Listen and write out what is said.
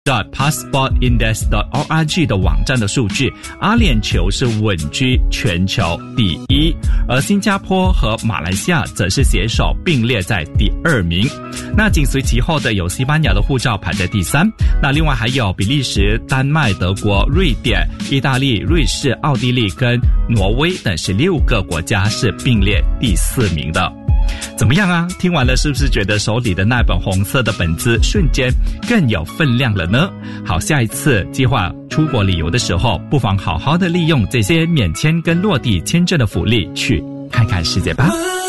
passportindex.org 的网站的数据，阿联酋是稳居全球第一，而新加坡和马来西亚则是携手并列在第2名。那紧随其后的有西班牙的护照排在第3，那另外还有比利时、丹麦、德国、瑞典、意大利、瑞士、奥地利跟挪威等16个国家是并列第4名的。怎么样啊？听完了是不是觉得手里的那本红色的本子瞬间更有分量了呢？好，下一次计划出国旅游的时候，不妨好好的利用这些免签跟落地签证的福利去看看世界吧。